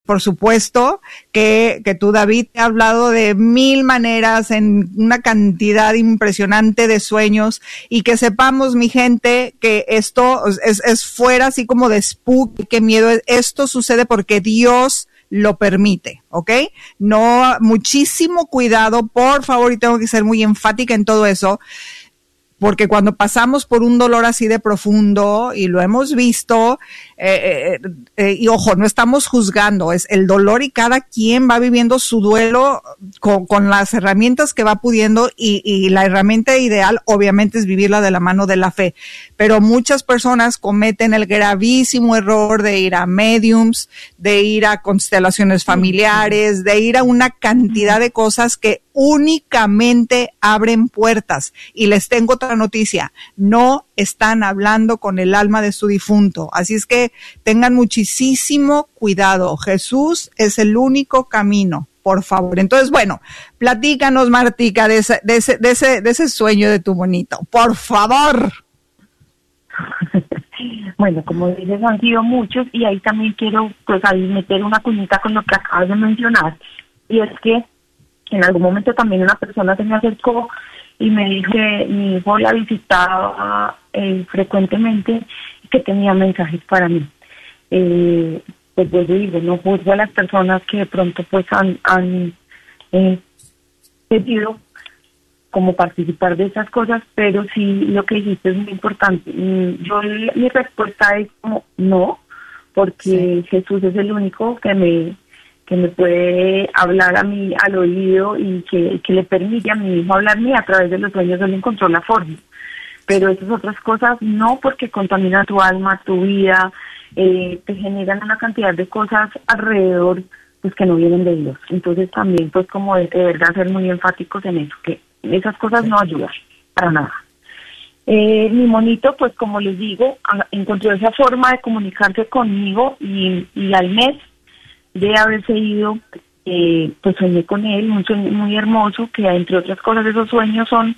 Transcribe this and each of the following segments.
por supuesto, que tú, David, te ha hablado de 1000 maneras en una cantidad impresionante de sueños, y que sepamos, mi gente, que esto es fuera así como de spook, qué miedo, esto sucede porque Dios lo permite, ¿ok? No, muchísimo cuidado, por favor, y tengo que ser muy enfática en todo eso, porque cuando pasamos por un dolor así de profundo, y lo hemos visto, y ojo, no estamos juzgando, es el dolor, y cada quien va viviendo su duelo con las herramientas que va pudiendo, y la herramienta ideal obviamente es vivirla de la mano de la fe, pero muchas personas cometen el gravísimo error de ir a mediums, de ir a constelaciones familiares, de ir a una cantidad de cosas que únicamente abren puertas. Y les tengo otra noticia: no están hablando con el alma de su difunto, así es que tengan muchísimo cuidado. Jesús es el único camino, por favor. Entonces, bueno, platícanos, Martica, de ese sueño de tu bonito, por favor. Bueno, como dices, han sido muchos, y ahí también quiero pues ahí meter una cuñita con lo que acabas de mencionar, y es que en algún momento también una persona se me acercó y me dijo que mi hijo la visitaba frecuentemente y que tenía mensajes para mí. Pues yo digo, no juzgo a las personas que de pronto pues han pedido como participar de esas cosas, pero sí lo que dijiste es muy importante. Mi respuesta es como no, porque sí, Jesús es el único que me puede hablar a mí al oído, y que le permite a mi hijo hablarme a través de los sueños. Él encontró la forma, pero esas otras cosas no, porque contaminan tu alma, tu vida, te generan una cantidad de cosas alrededor pues que no vienen de Dios. Entonces también pues como de verdad ser muy enfáticos en eso, que esas cosas no ayudan para nada. Mi monito, pues como les digo, encontró esa forma de comunicarse conmigo, y al mes de haberse ido, pues soñé con él, un sueño muy hermoso, que entre otras cosas esos sueños son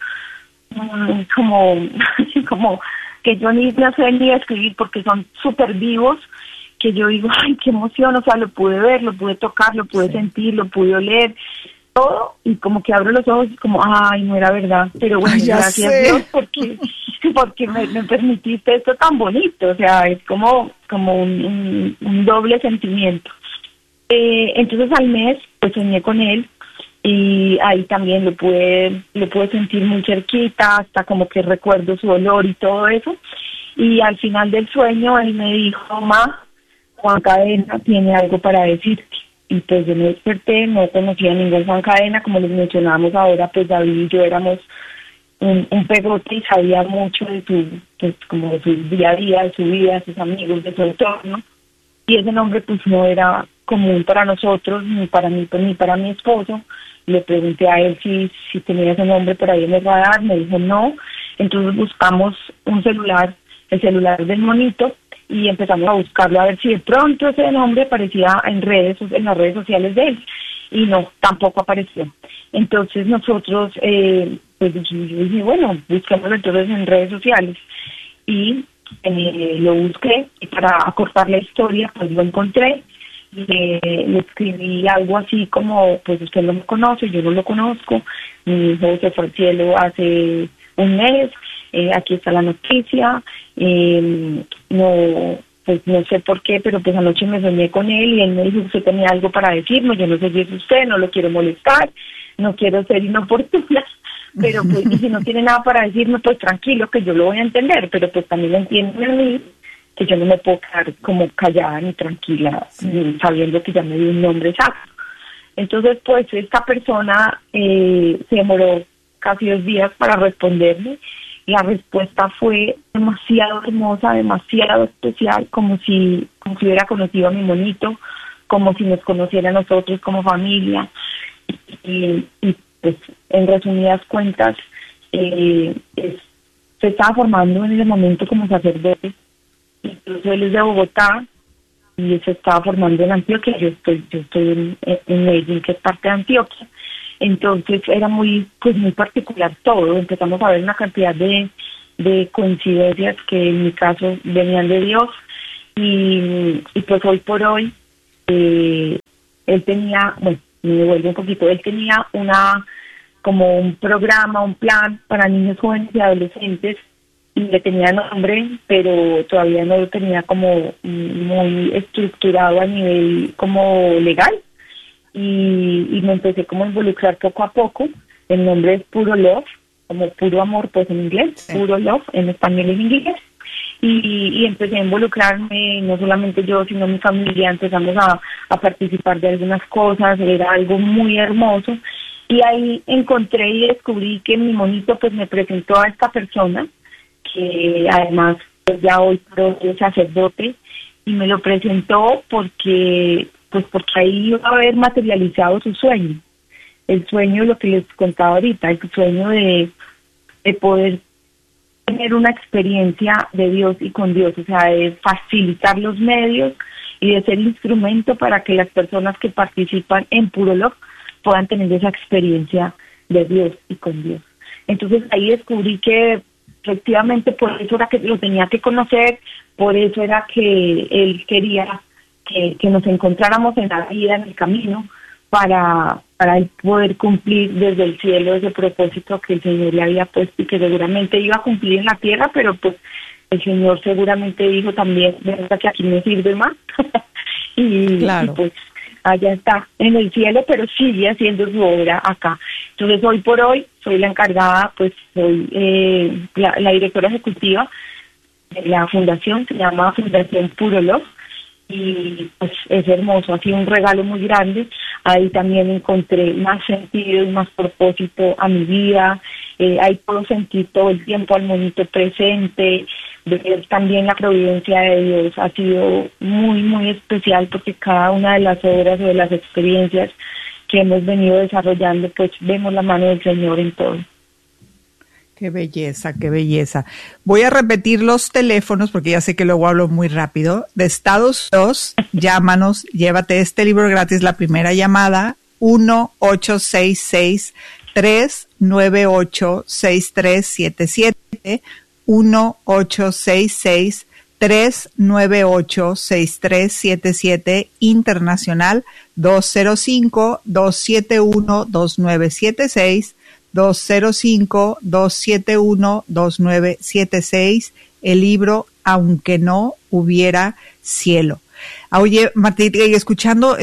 como que yo ni sé ni escribir, porque son súper vivos, que yo digo, ay, qué emoción, o sea, lo pude ver, lo pude tocar, lo pude sentir, lo pude oler, todo, y como que abro los ojos y como, ay, no era verdad, pero bueno, gracias Dios, porque me permitiste esto tan bonito, o sea, es como un doble sentimiento. Entonces al mes pues soñé con él, y ahí también lo pude sentir muy cerquita, hasta como que recuerdo su olor y todo eso, y al final del sueño él me dijo, ma, Juan Cadena tiene algo para decirte. Y pues yo me desperté, no conocía a ningún Juan Cadena, como les mencionábamos ahora, pues David y yo éramos un pegote, y sabía mucho de su día a día, de su vida, de sus amigos, de su entorno, y ese nombre pues no era común para nosotros, ni para mí, pues, ni para mi esposo. Le pregunté a él si tenía ese nombre por ahí en el radar, me dijo no. Entonces buscamos un celular, el celular del monito, y empezamos a buscarlo a ver si de pronto ese nombre aparecía en las redes sociales de él, y no, tampoco apareció. Entonces nosotros pues yo dije, bueno, busquémoslo entonces en redes sociales, y lo busqué, y para acortar la historia pues lo encontré. Le escribí algo así como, pues usted no me conoce, yo no lo conozco, mi hijo se fue al cielo hace un mes, aquí está la noticia, no sé por qué, pero pues anoche me soñé con él, y él me dijo que usted tenía algo para decirme, yo no sé si es usted, no lo quiero molestar, no quiero ser inoportuna, pero pues y si no tiene nada para decirme, pues tranquilo, que yo lo voy a entender, pero pues también entienden a mí que yo no me puedo quedar como callada ni tranquila, sabiendo que ya me dio un nombre exacto. Entonces, pues, esta persona se demoró casi 2 días para responderme. La respuesta fue demasiado hermosa, demasiado especial, como si hubiera conocido a mi monito, como si nos conociera a nosotros como familia. Y pues, en resumidas cuentas, se estaba formando en ese momento como sacerdote. Incluso él es de Bogotá y se estaba formando en Antioquia. Yo estoy en Medellín, que es parte de Antioquia. Entonces era muy particular todo. Empezamos a ver una cantidad de coincidencias que en mi caso venían de Dios, y pues hoy por hoy él tenía, bueno, me devuelvo un poquito, él tenía como un programa, un plan para niños, jóvenes y adolescentes, y le tenía nombre, pero todavía no lo tenía como muy estructurado a nivel como legal, y me empecé como a involucrar poco a poco. El nombre es Puro Love, como puro amor, pues en inglés, sí. Puro Love, en español y en inglés. Y empecé a involucrarme, no solamente yo, sino mi familia, empezamos a participar de algunas cosas, era algo muy hermoso. Y ahí encontré y descubrí que mi monito pues me presentó a esta persona, que además pues ya hoy por hoy es sacerdote, y me lo presentó porque ahí iba a haber materializado su sueño, el sueño de lo que les contaba ahorita, el sueño de poder tener una experiencia de Dios y con Dios, o sea, de facilitar los medios y de ser instrumento para que las personas que participan en Puro Love puedan tener esa experiencia de Dios y con Dios. Entonces ahí descubrí que efectivamente por eso era que lo tenía que conocer, por eso era que él quería que nos encontráramos en la vida, en el camino, para él poder cumplir desde el cielo ese propósito que el Señor le había puesto y que seguramente iba a cumplir en la tierra, pero pues el Señor seguramente dijo también, verdad que aquí me sirve más, claro. Y pues allá está en el cielo, pero sigue haciendo su obra acá. Entonces hoy por hoy soy la encargada, pues soy la directora ejecutiva de la fundación, se llama Fundación Puro Love, y pues es hermoso, ha sido un regalo muy grande. Ahí también encontré más sentido y más propósito a mi vida. Ahí puedo sentir todo el tiempo al monito presente, ver también la providencia de Dios. Ha sido muy, muy especial porque cada una de las obras o de las experiencias que hemos venido desarrollando, pues vemos la mano del Señor en todo. Qué belleza, qué belleza. Voy a repetir los teléfonos porque ya sé que luego hablo muy rápido. De Estados Unidos, llámanos, llévate este libro gratis, la primera llamada, 1-866-398-6377, 1-866-398-6377, internacional, 205-271-2976, 205-271-2976, el libro Aunque no hubiera cielo. Oye, Martita, y escuchando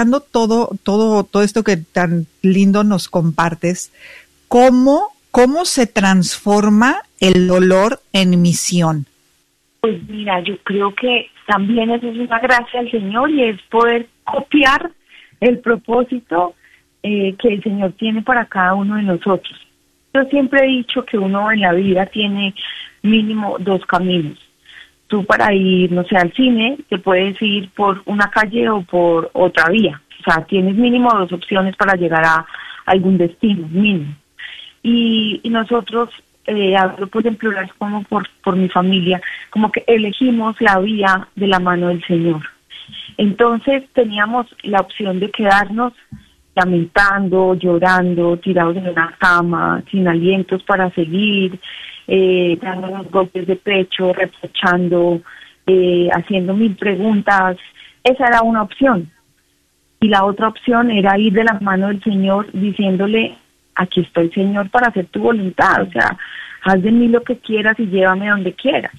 todo esto que tan lindo nos compartes, ¿cómo se transforma el dolor en misión? Pues mira, yo creo que también eso es una gracia del Señor y es poder copiar el propósito que el Señor tiene para cada uno de nosotros. Yo siempre he dicho que uno en la vida tiene mínimo dos caminos. Tú para ir, no sé, al cine, te puedes ir por una calle o por otra vía. O sea, tienes mínimo dos opciones para llegar a algún destino, mínimo. Y nosotros, hablo pues en plural como por mi familia, como que elegimos la vía de la mano del Señor. Entonces teníamos la opción de quedarnos lamentando, llorando, tirados en una cama, sin alientos para seguir, dándonos golpes de pecho, reprochando, haciendo 1000 preguntas. Esa era una opción. Y la otra opción era ir de la mano del Señor diciéndole, aquí estoy, Señor, para hacer tu voluntad. O sea, haz de mí lo que quieras y llévame donde quieras.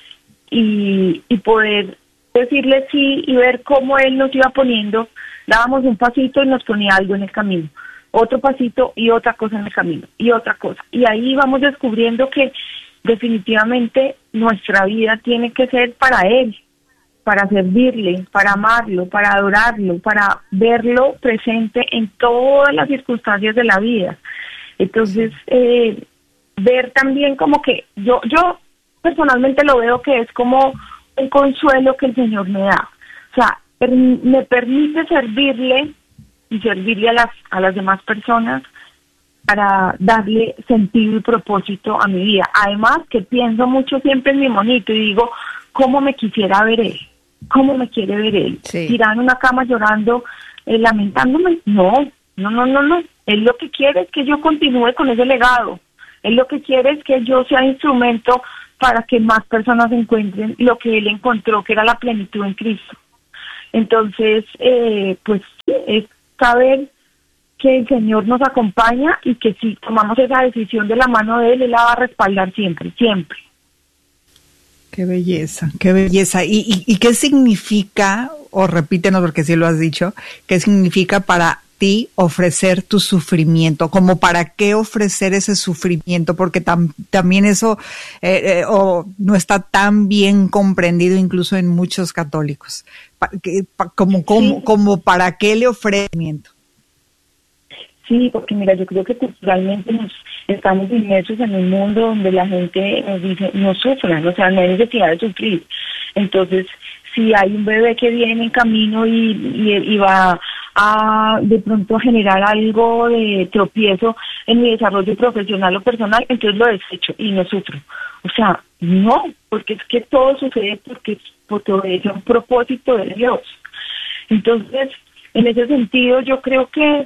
Y poder decirle sí y ver cómo Él nos iba poniendo. Dábamos un pasito y nos ponía algo en el camino, otro pasito y otra cosa en el camino, y otra cosa. Y ahí vamos descubriendo que definitivamente nuestra vida tiene que ser para Él, para servirle, para amarlo, para adorarlo, para verlo presente en todas las circunstancias de la vida. Entonces, ver también como que yo personalmente lo veo que es como un consuelo que el Señor me da. O sea, me permite servirle y servirle a las demás personas para darle sentido y propósito a mi vida. Además que pienso mucho siempre en mi monito y digo, ¿cómo me quisiera ver él? ¿Cómo me quiere ver él? Sí. ¿Tirado en una cama llorando, lamentándome? No. Él lo que quiere es que yo continúe con ese legado. Él lo que quiere es que yo sea instrumento para que más personas encuentren lo que él encontró, que era la plenitud en Cristo. Entonces, pues es saber que el Señor nos acompaña y que si tomamos esa decisión de la mano de Él la va a respaldar siempre, siempre. Qué belleza, qué belleza. ¿Y qué significa, o repítenos porque sí lo has dicho, qué significa para ti ofrecer tu sufrimiento? ¿Como para qué ofrecer ese sufrimiento? Porque también eso no está tan bien comprendido incluso en muchos católicos. Como para qué le ofrecimiento. Sí, porque mira, yo creo que culturalmente estamos inmersos en un mundo donde la gente nos dice, no sufran, o sea, no hay necesidad de sufrir. Entonces, si hay un bebé que viene en camino y va a de pronto generar algo de tropiezo en mi desarrollo profesional o personal, entonces lo desecho y no sufro. O sea, no, porque es que todo sucede porque obedece a un propósito de Dios. Entonces, en ese sentido, yo creo que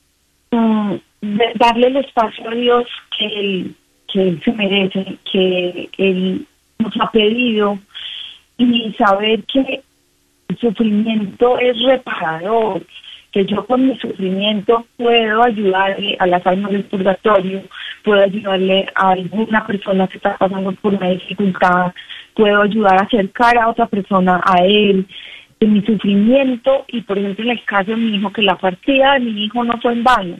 darle el espacio a Dios que él se merece, que Él nos ha pedido, y saber que el sufrimiento es reparador, que yo con mi sufrimiento puedo ayudarle a las almas del purgatorio, puedo ayudarle a alguna persona que está pasando por una dificultad, puedo ayudar a acercar a otra persona a Él, de mi sufrimiento. Y por ejemplo, en el caso de mi hijo, que la partida de mi hijo no fue en vano,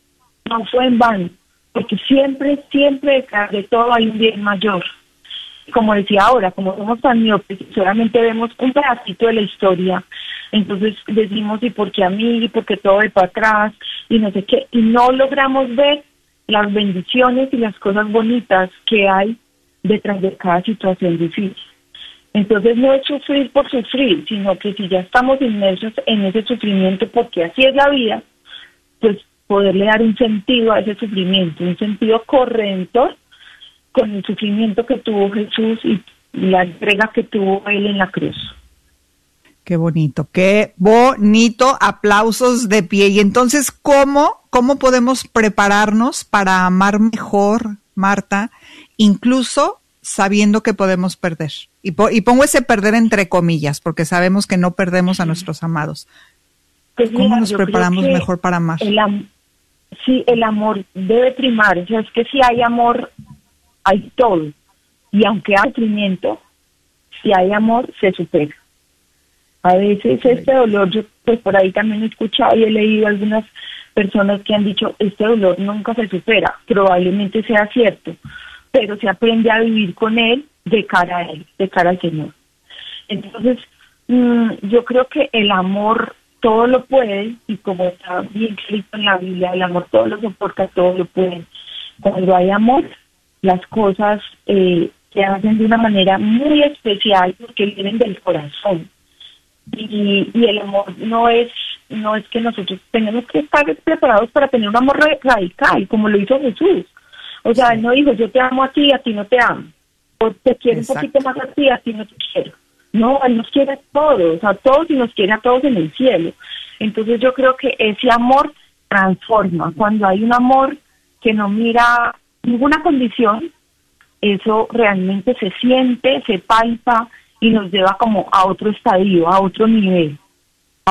porque siempre detrás de todo hay un bien mayor. Como decía ahora, como somos tan miopes, solamente vemos un pedacito de la historia, entonces decimos, ¿y por qué a mí? ¿Y por qué todo de para atrás? Y no sé qué, y no logramos ver las bendiciones y las cosas bonitas que hay detrás de cada situación difícil. Entonces no es sufrir por sufrir, sino que si ya estamos inmersos en ese sufrimiento, porque así es la vida, pues poderle dar un sentido a ese sufrimiento, un sentido corredentor con el sufrimiento que tuvo Jesús y la entrega que tuvo Él en la cruz. Qué bonito, qué bonito, aplausos de pie. Y entonces, ¿cómo podemos prepararnos para amar mejor, Marta, incluso sabiendo que podemos perder? Y pongo ese perder entre comillas, porque sabemos que no perdemos a nuestros amados. Pues ¿Cómo mira, nos preparamos mejor para amar? Sí, el amor debe primar. O sea, es que si hay amor, hay todo. Y aunque hay sufrimiento, si hay amor, se supera. A veces este dolor, yo pues por ahí también he escuchado y he leído algunas personas que han dicho, este dolor nunca se supera. Probablemente sea cierto, pero se aprende a vivir con él, de cara a él, de cara al Señor. Entonces, yo creo que el amor todo lo puede, y como está bien escrito en la Biblia, el amor todo lo soporta, todo lo puede. Cuando hay amor, las cosas se hacen de una manera muy especial porque vienen del corazón. Y el amor no es que nosotros tenemos que estar preparados para tener un amor radical, como lo hizo Jesús. O sea, Él no dijo, yo te amo a ti no te amo. O te quiero un poquito más a ti no te quiero. No, Él nos quiere a todos, y nos quiere a todos en el cielo. Entonces yo creo que ese amor transforma. Cuando hay un amor que no mira ninguna condición, eso realmente se siente, se palpa y nos lleva como a otro estadio, a otro nivel, a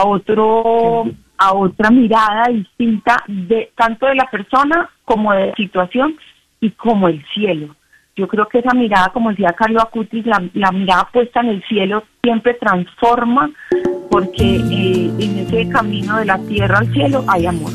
otra mirada distinta tanto de la persona como de la situación y como el cielo. Yo creo que esa mirada, como decía Carlo Acutis, la mirada puesta en el cielo siempre transforma, porque en ese camino de la tierra al cielo hay amor.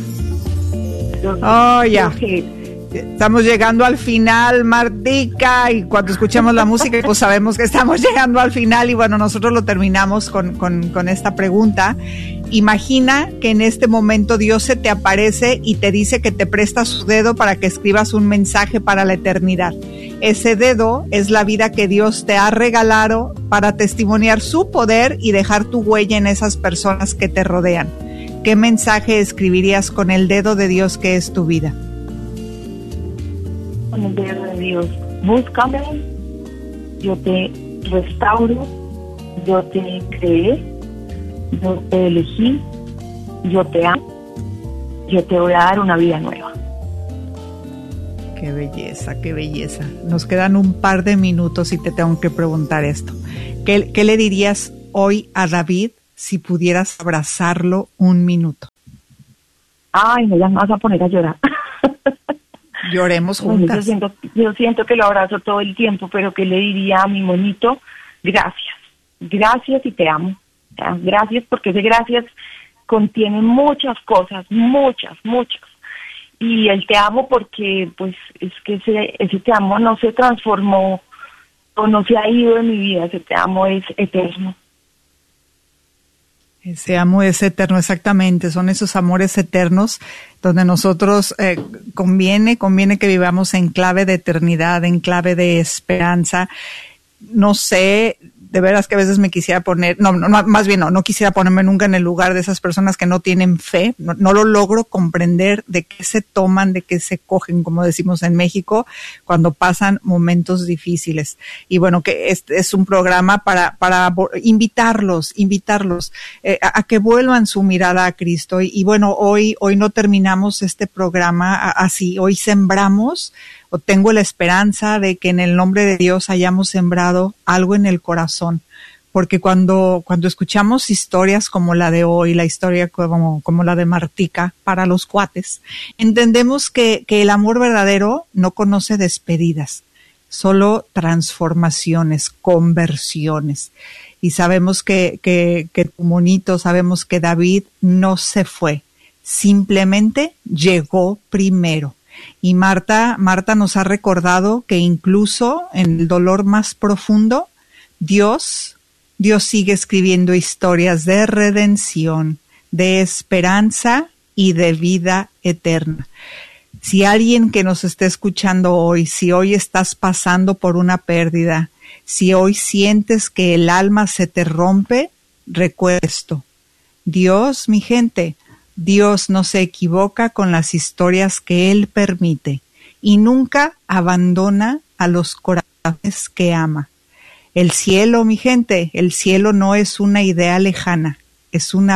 Entonces, estamos llegando al final, Martica, y cuando escuchamos la música, pues sabemos que estamos llegando al final, y bueno, nosotros lo terminamos con esta pregunta. Imagina que en este momento Dios se te aparece y te dice que te presta su dedo para que escribas un mensaje para la eternidad. Ese dedo es la vida que Dios te ha regalado para testimoniar su poder y dejar tu huella en esas personas que te rodean. ¿Qué mensaje escribirías con el dedo de Dios que es tu vida? Con el dedo de Dios, búscame, yo te restauro, yo te creé, yo te elegí, yo te amo, yo te voy a dar una vida nueva. Qué belleza, qué belleza. Nos quedan un par de minutos y te tengo que preguntar esto. ¿Qué le dirías hoy a David si pudieras abrazarlo un minuto? Ay, no, ya me vas a poner a llorar. Lloremos juntas. Yo siento que lo abrazo todo el tiempo, pero que le diría a mi monito, gracias y te amo. Gracias, porque ese gracias contiene muchas cosas, muchas. Y el te amo porque pues es que ese te amo no se transformó o no se ha ido de mi vida, ese te amo es eterno. Ese amor es eterno, exactamente, son esos amores eternos donde nosotros conviene que vivamos en clave de eternidad, en clave de esperanza. No sé, de veras que a veces me quisiera poner, no quisiera ponerme nunca en el lugar de esas personas que no tienen fe, no lo logro comprender de qué se toman, de qué se cogen, como decimos en México, cuando pasan momentos difíciles. Y bueno, que este es un programa para invitarlos a que vuelvan su mirada a Cristo. Y bueno, hoy no terminamos este programa así, hoy sembramos, o tengo la esperanza de que en el nombre de Dios hayamos sembrado algo en el corazón, porque cuando escuchamos historias como la de hoy, la historia como la de Martica para los cuates, entendemos que el amor verdadero no conoce despedidas, solo transformaciones, conversiones. Y sabemos que tu monito, sabemos que David no se fue, simplemente llegó primero. Y Marta nos ha recordado que incluso en el dolor más profundo, Dios sigue escribiendo historias de redención, de esperanza y de vida eterna. Si alguien que nos esté escuchando hoy, si hoy estás pasando por una pérdida, si hoy sientes que el alma se te rompe, recuerda esto. Dios, mi gente, Dios no se equivoca con las historias que Él permite y nunca abandona a los corazones que ama. El cielo, mi gente, el cielo no es una idea lejana, es una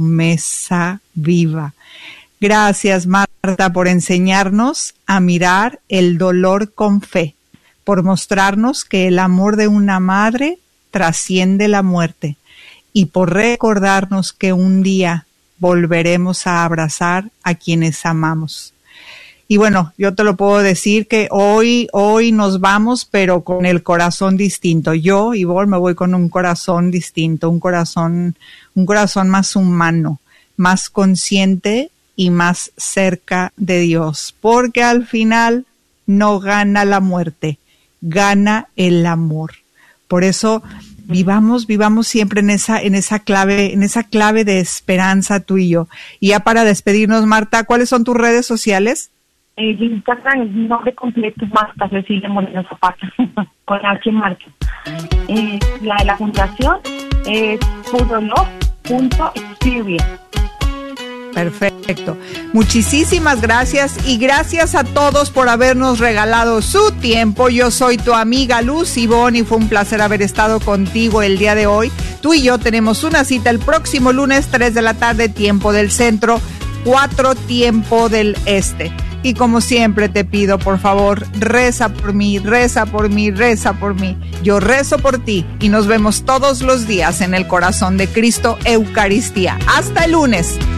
promesa viva. Gracias, Marta, por enseñarnos a mirar el dolor con fe, por mostrarnos que el amor de una madre trasciende la muerte y por recordarnos que un día volveremos a abrazar a quienes amamos. Y bueno, yo te lo puedo decir que hoy nos vamos, pero con el corazón distinto. Yo, Ivonne, me voy con un corazón distinto, un corazón más humano, más consciente y más cerca de Dios. Porque al final no gana la muerte, gana el amor. Por eso vivamos siempre en esa clave de esperanza tú y yo. Y ya para despedirnos, Marta, ¿cuáles son tus redes sociales? Instagram es mi nombre completo, Marta Cecilia Moreno Zapata, con H Marta. La de la fundación es purolove.experience. Perfecto. Muchísimas gracias y gracias a todos por habernos regalado su tiempo. Yo soy tu amiga Luz Ivonne y fue un placer haber estado contigo el día de hoy. Tú y yo tenemos una cita el próximo lunes, 3 de la tarde, tiempo del centro, 4 tiempo del este. Y como siempre te pido, por favor, reza por mí, reza por mí, reza por mí. Yo rezo por ti y nos vemos todos los días en el corazón de Cristo, Eucaristía. Hasta el lunes.